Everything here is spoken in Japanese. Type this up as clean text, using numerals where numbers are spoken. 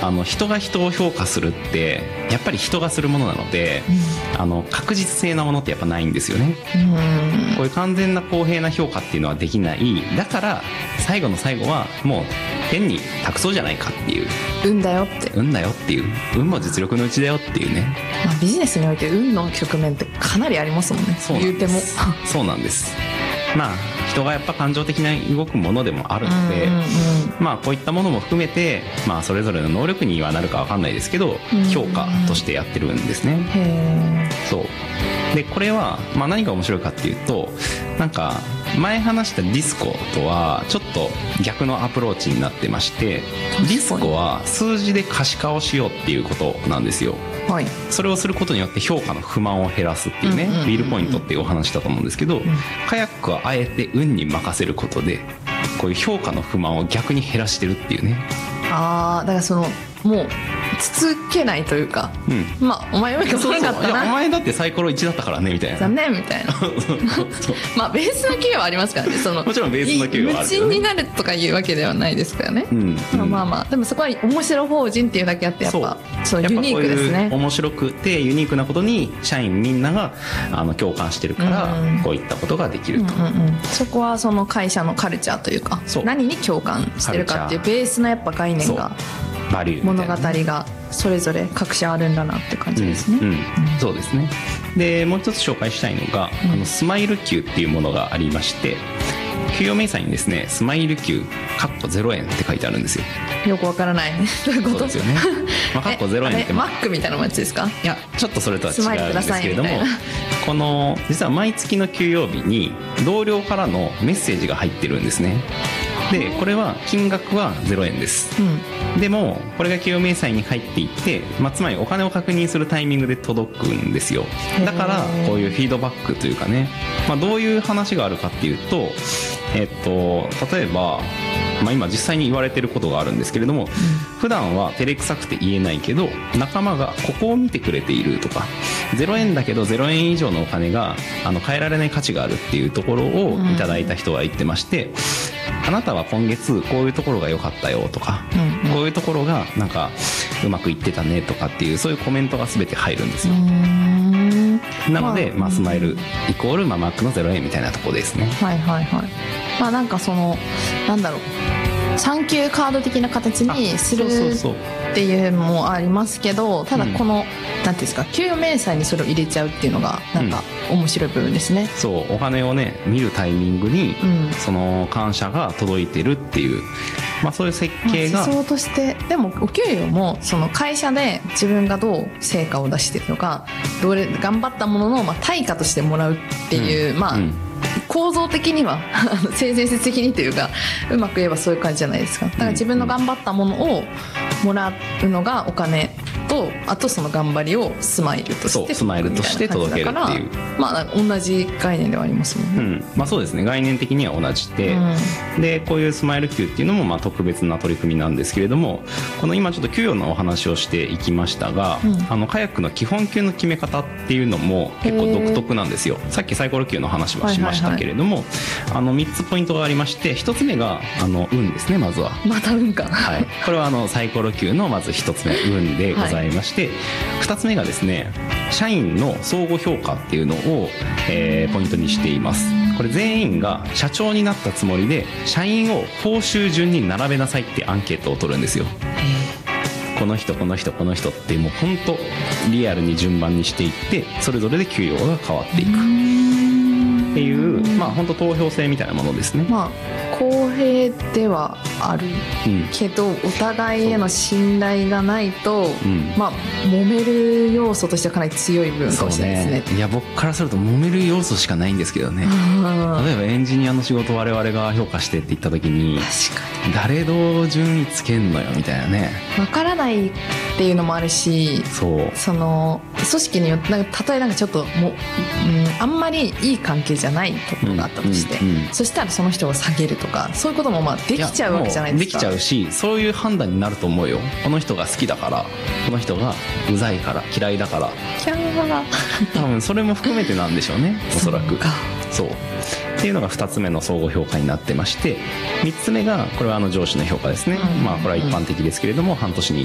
人が人を評価するってやっぱり人がするものなので、確実性なものってやっぱないんですよね。こういう完全な公平な評価っていうのはできない。だから最後の最後はもう天に託そうじゃないかっていう、 運だよっていう、運も実力のうちだよっていうね。 ビジネスにおいて運の局面ってかなりありますもんね。言うてもそうなんです。人がやっぱ感情的に動くものでもあるので、こういったものも含めて、それぞれの能力にはなるか分かんないですけど、評価としてやってるんですね。そうで、これは何が面白いかっていうと、前話したディスコとはちょっと逆のアプローチになってまして、ディスコは数字で可視化をしようっていうことなんですよ。それをすることによって評価の不満を減らすっていうね、ウィルポイントっていうお話だと思うんですけど、カヤックはあえて運に任せることでこういう評価の不満を逆に減らしてるっていうね。 だからもうつつけないというか、お前よりか悪かったな、 お前だってサイコロ1だったからねみたいな、 残念みたいなベースの給与はありますからね。 もちろんベースの給与はあるけどね、 無賃になるとかいうわけではないですからね。でもそこは面白法人っていうだけあって、やっぱそうユニークですね。 やっぱこういう面白くてユニークなことに社員みんなが共感してるから、こういったことができると、 そこはその会社のカルチャーというか、何に共感してるかっていうベースのやっぱ概念が、物語がそれぞれ各社あるんだなって感じですね。 そうですね。でもう一つ紹介したいのが、スマイル給っていうものがありまして、給与明細にですね、スマイル給0円って書いてあるんですよ。 よくわからないどういうこと？ そうですよね。0円ってマックみたいなやつですか？ いや、ちょっとそれとは違うんですけれども、この実は毎月の給与日に同僚からのメッセージが入ってるんですね。でこれは金額は0円です、でもこれが給与明細に入っていって、つまりお金を確認するタイミングで届くんですよ。だからこういうフィードバックというかね、どういう話があるかっていうと、例えば、今実際に言われてることがあるんですけれども、普段は照れくさくて言えないけど仲間がここを見てくれているとか、0円だけど0円以上のお金が変えられない価値があるっていうところをいただいた人は言ってまして、あなたは今月こういうところが良かったよとか、こういうところがうまくいってたねとかっていう、そういうコメントが全て入るんですよ。なので、スマイルイコールマックの0円みたいなところですね。 なんだろう、サンキューカード的な形にするっていうのもありますけど、ただこの、なんていうんですか、給与明細にそれを入れちゃうっていうのが面白い部分ですね。 そう、お金をね見るタイミングに、その感謝が届いてるっていう、そういう設計が、 思想として。でもお給料もその会社で自分がどう成果を出してるのか、どれ頑張ったものの対価としてもらうっていう、構造的には性善説的にというか、うまく言えばそういう感じじゃないですか。だから自分の頑張ったものをもらうのがお金と、あとその頑張りをスマイルとして届けるっていう、 同じ概念ではありますもんね。 そうですね、概念的には同じで、でこういうスマイル給っていうのも特別な取り組みなんですけれども、この今ちょっと給与のお話をしていきましたが、カヤックの基本給の決め方っていうのも結構独特なんですよ。さっきサイコロ給の話はしましたけれども、3つポイントがありまして、1つ目が運ですね。まずはまた運か、 これはサイコロ給のまず1つ目、運でございまして、2つ目がですね、社員の相互評価っていうのを、ポイントにしています。これ全員が社長になったつもりで社員を報酬順に並べなさいってアンケートを取るんですよ。この人この人この人ってもう本当リアルに順番にしていって、それぞれで給与が変わっていくっていう、本当投票制みたいなものですね。 公平ではあるけど、お互いへの信頼がないと、揉める要素としてはかなり強い部分かもしれないですね。 いや、僕からすると揉める要素しかないんですけどね。例えばエンジニアの仕事を我々が評価してって言った時に、誰どう順位つけんのよみたいなね、 分からないっていうのもあるし、その組織によってたとえちょっとあんまりいい関係じゃないところがあったとして、そしたらその人を下げるとか、そういうこともできちゃうわけじゃないですか。 できちゃうし、そういう判断になると思うよ。この人が好きだから、この人がうざいから、嫌いだから、多分それも含めてなんでしょうね、おそらく。そうっていうのが2つ目の相互評価になってまして、3つ目がこれは上司の評価ですね。これは一般的ですけれども、半年に